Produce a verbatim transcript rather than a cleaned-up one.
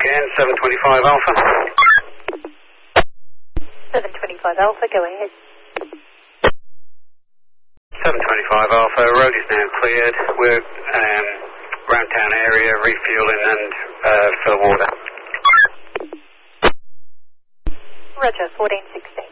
again, seven twenty-five Alpha. seven twenty-five Alpha, go ahead. seven twenty-five Alpha, road is now cleared. We're um, around town area, refueling and uh, fill water. Roger, fourteen sixteen.